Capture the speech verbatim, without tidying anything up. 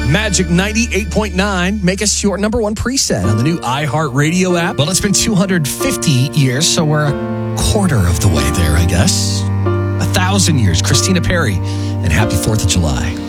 Magic ninety-eight point nine. Make us your number one preset on the new iHeartRadio app. Well, it's been two hundred fifty years, so we're a quarter of the way there, I guess. A thousand years. Christina Perri, and happy fourth of July.